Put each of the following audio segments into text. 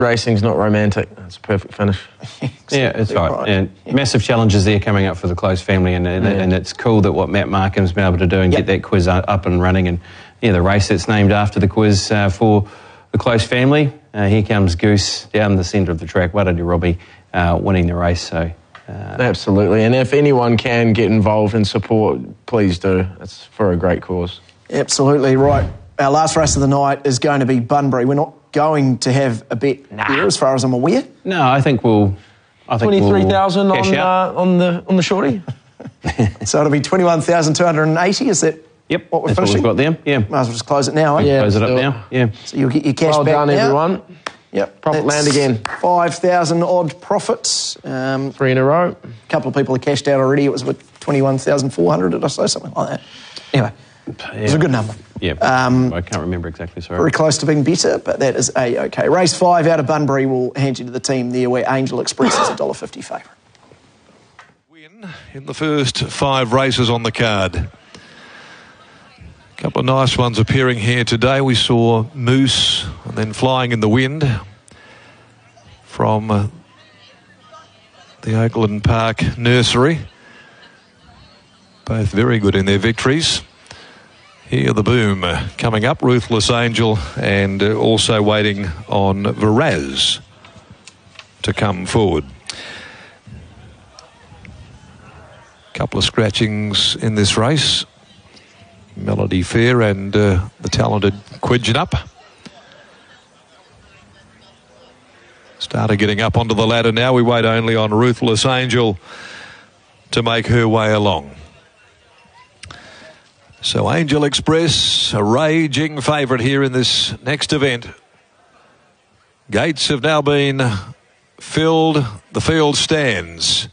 Racing's not romantic. It's a perfect finish. Yeah, it's right. And massive challenges there coming up for the Close family, and it's cool that what Matt Markham's been able to do and get that quiz up and running. And the race that's named after the quiz for the Close family. Here comes Goose down the centre of the track. Waradi Robbie winning the race. So absolutely. And if anyone can get involved and support, please do. It's for a great cause. Absolutely right. Our last race of the night is going to be Bunbury. We're not going to have a bet there, as far as I'm aware. No, I think we'll. 23,000 on the shorty. So it'll be 21,280. Is that? Yep, what we're that's finishing? what we've got there. Yeah, might as well just close it now. Yeah, close it up now. Yeah. So you'll get your cash well back done, now. everyone. Yep. Profit land again. 5,000 odd profits. 3 in a row. A couple of people have cashed out already. It was with 21,400, did I say something like that? Anyway, it was a good number. Yeah, I can't remember exactly, sorry. Very close to being better, but that is A-OK. Race 5 out of Bunbury will hand you to the team there, where Angel Express is $1.50 favourite. Win in the first 5 races on the card. A couple of nice ones appearing here today. We saw Moose and then Flying in the Wind from the Oakland Park Nursery. Both very good in their victories. Here the Boom coming up, Ruthless Angel, and also waiting on Viraz to come forward. Couple of scratchings in this race. Melody Fair and the talented Quidgenup. Started getting up onto the ladder now. We wait only on Ruthless Angel to make her way along. So Angel Express, a raging favourite here in this next event. Gates have now been filled. The field stands.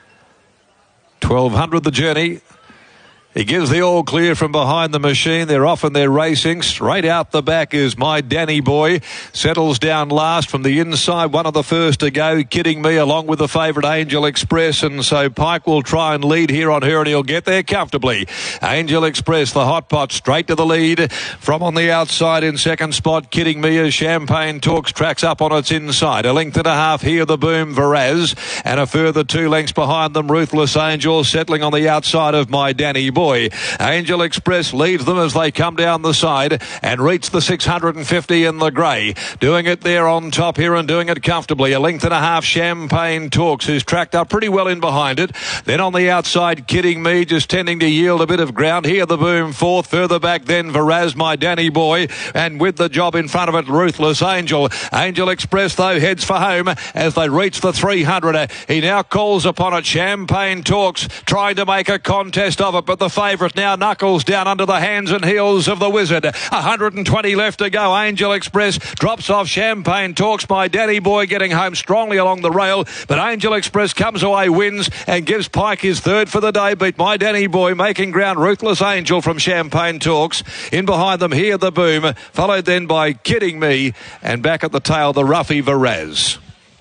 1,200 the journey. He gives the all clear from behind the machine. They're off and they're racing. Straight out the back is My Danny Boy. Settles down last from the inside. One of the first to go. Kidding Me along with the favourite Angel Express. And so Pike will try and lead here on her, and he'll get there comfortably. Angel Express, the hot pot, straight to the lead. From on the outside in second spot, Kidding Me as Champagne Talks tracks up on its inside. 1.5 lengths here, the Boom, Viraz. And a further 2 lengths behind them, Ruthless Angel, settling on the outside of My Danny Boy. Angel Express leads them as they come down the side and reach the 650 in the grey. Doing it there on top here and doing it comfortably. 1.5 lengths, Champagne Talks, who's tracked up pretty well in behind it. Then on the outside, Kidding Me, just tending to yield a bit of ground. Here the Boom, fourth. Further back then, Viraz, My Danny Boy. And with the job in front of it, Ruthless Angel. Angel Express, though, heads for home as they reach the 300. He now calls upon it. Champagne Talks, trying to make a contest of it, but the favourite now knuckles down under the hands and heels of the Wizard. 120 left to go. Angel Express drops off Champagne Talks. My Danny Boy getting home strongly along the rail, but Angel Express comes away, wins, and gives Pike his third for the day. Beat My Danny Boy, making ground. Ruthless Angel from Champagne Talks. In behind them, Here the Boom, followed then by Kidding Me, and back at the tail, the Ruffy Viraz.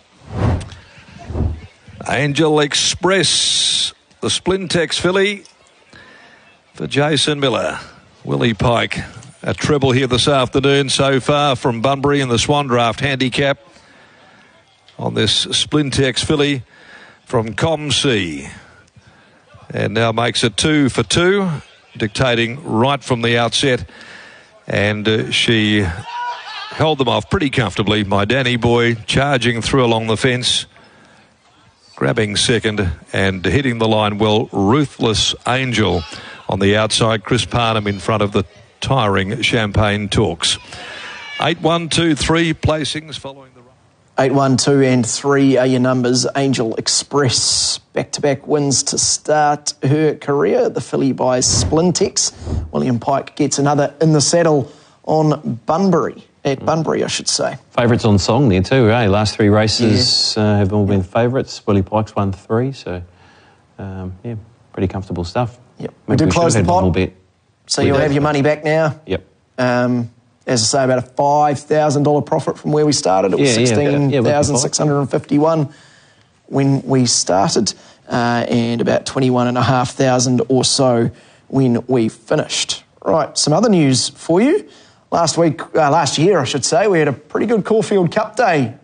Angel Express, the Splintex filly for Jason Miller. Willie Pike, a treble here this afternoon so far from Bunbury in the Swan Draft handicap on this Splintex filly from ComC. And now makes it 2 for 2, dictating right from the outset. And she held them off pretty comfortably. My Danny Boy charging through along the fence, grabbing second and hitting the line well. Ruthless Angel on the outside, Chris Parnham in front of the tiring Champagne Talks. 8, 1, 2, 3 placings following the run. 8, 1, 2 and 3 are your numbers. Angel Express, back-to-back wins to start her career. The filly by Splintex. William Pike gets another in the saddle on Bunbury. At Bunbury, I should say. Favourites on song there too, eh? Last 3 races have all been favourites. Willie Pike's won 3, so pretty comfortable stuff. Yep. We do close the pot, so you'll have your money back now. Yep. As I say, about a $5,000 profit from where we started. It was 16,651 when we started, and about 21,500 or so when we finished. Right, some other news for you. Last year, I should say, we had a pretty good Caulfield Cup day